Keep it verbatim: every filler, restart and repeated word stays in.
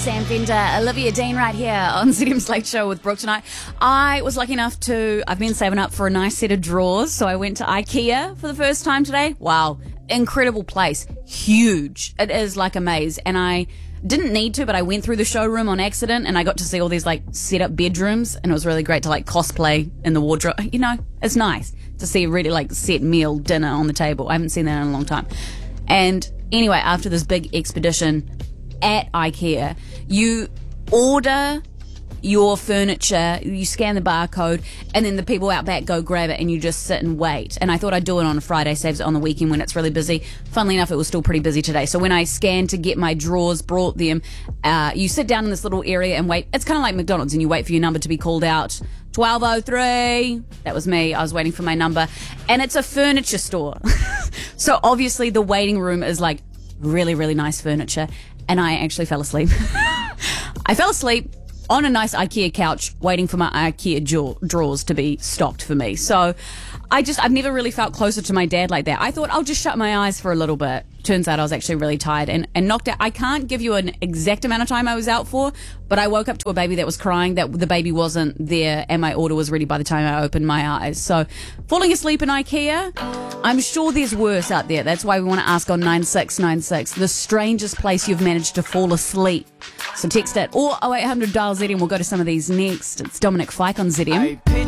Sam Fender, Olivia Dean right here on Z D M's Late Show with Brooke tonight. I was lucky enough to, I've been saving up for a nice set of drawers, so I went to IKEA for the first time today. Wow, incredible place. Huge. It is like a maze. And I didn't need to, but I went through the showroom on accident and I got to see all these like set up bedrooms, and it was really great to like cosplay in the wardrobe. You know, it's nice to see a really like set meal dinner on the table. I haven't seen that in a long time. And anyway, after this big expedition at IKEA, you order your furniture, you scan the barcode, and then the people out back go grab it and you just sit and wait. And I thought I'd do it on a Friday, saves it on the weekend when it's really busy. Funnily enough, it was still pretty busy today. So when I scanned to get my drawers, brought them, uh, you sit down in this little area and wait. It's kind of like McDonald's, and you wait for your number to be called out. twelve oh three. That was me. I was waiting for my number. And it's a furniture store. So obviously the waiting room is like really, really nice furniture. And I actually fell asleep. I fell asleep on a nice IKEA couch waiting for my IKEA jaw- drawers to be stocked for me. So I just, I've never really felt closer to my dad like that. I thought I'll just shut my eyes for a little bit. Turns out I was actually really tired and, and knocked out. I can't give you an exact amount of time I was out for, but I woke up to a baby that was crying, that the baby wasn't there, and my order was ready by the time I opened my eyes. So falling asleep in IKEA, I'm sure there's worse out there. That's why we want to ask on nine six nine six, the strangest place you've managed to fall asleep. So text it or oh eight hundred dial Z D M. We'll go to some of these next. It's Dominic Fike on Z D M.